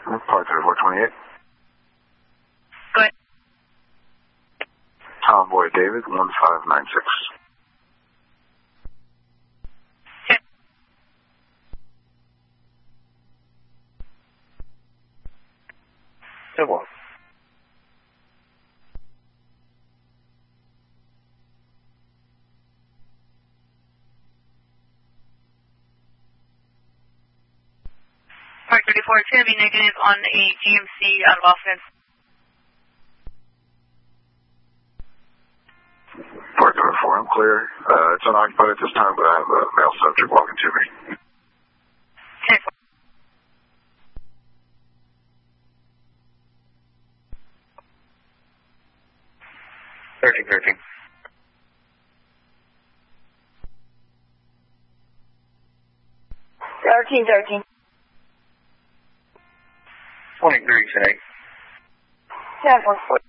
Part 3428. Go ahead. Tomboy David, 1596. Okay. Good one. Part 34, it's going to be negative on a GMC out of offense. Part 34, I'm clear. It's unoccupied at this time, but I have a male subject walking to me. 10-4. Thirteen. 13. 23 today. 10-4.